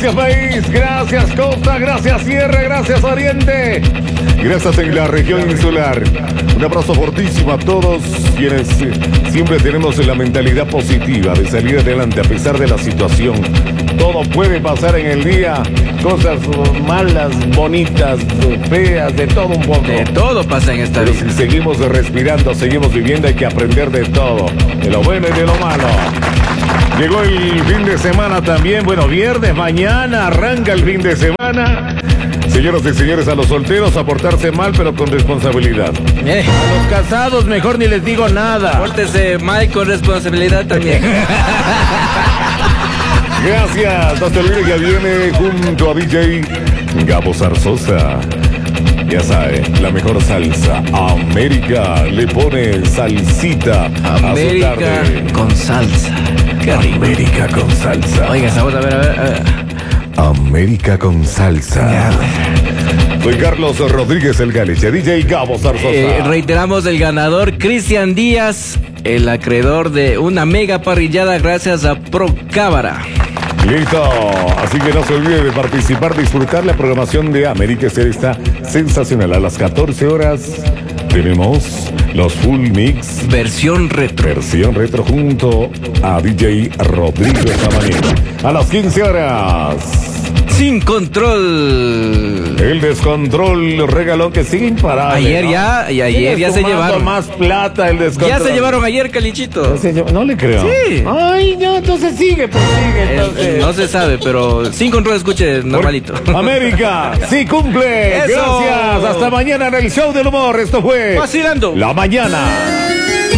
Gracias país, gracias costa, gracias sierra, gracias oriente, gracias en la región insular. Un abrazo fortísimo a todos quienes siempre tenemos la mentalidad positiva de salir adelante a pesar de la situación. Todo puede pasar en el día, cosas malas, bonitas, feas, de todo un poco. De todo pasa en esta Pero vida. si seguimos respirando, seguimos viviendo, hay que aprender de todo, de lo bueno y de lo malo. Llegó el fin de semana también, bueno, viernes, mañana arranca el fin de semana. Señoras y señores, a los solteros a portarse mal, pero con responsabilidad. A los casados mejor ni les digo nada. Pórtese mal con responsabilidad también. Gracias, no se olvide que viene junto a DJ Gabo Zarzosa. Ya sabe, la mejor salsa. América le pone salsita a su América tarde. con salsa. Qué rico. América con salsa. Oiga, vamos a ver. América con salsa. Soy Carlos Rodríguez el Galiche, DJ Gabo Zarzosa. Reiteramos el ganador, Cristian Díaz, el acreedor de una mega parrillada gracias a Procámara. Listo, así que no se olvide de participar, disfrutar la programación de América Estéreo, está sensacional. A las 14 horas tenemos los Full Mix Versión retro. junto a DJ Rodríguez Amañero. A las 15 horas Sin control. el descontrol regalón que sigue imparable. Ayer ya se llevaron. Más plata el descontrol. Ya se llevaron ayer, Calichito. No le creo. Sí. Ay, no, entonces sigue, pues sigue. Entonces. No se sabe, pero sin control escuche normalito. América, sí cumple. Eso. Gracias. Hasta mañana en el show del humor. Esto fue Vacilando La Mañana.